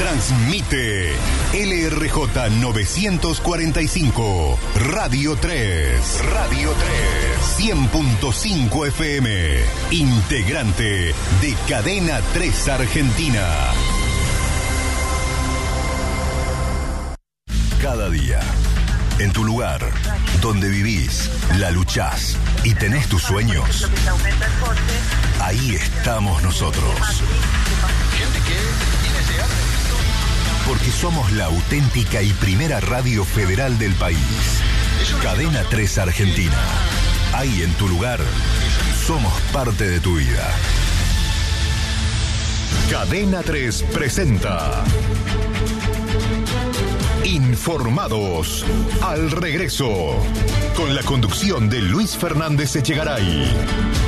Transmite LRJ 945, Radio 3. Radio 3. 100.5 FM. Integrante de Cadena 3 Argentina. Cada día, en tu lugar, donde vivís, la luchás y tenés tus sueños, ahí estamos nosotros. Porque somos la auténtica y primera radio federal del país. Cadena 3 Argentina. Ahí en tu lugar, somos parte de tu vida. Cadena 3 presenta Informados al regreso, con la conducción de Luis Fernández Echegaray.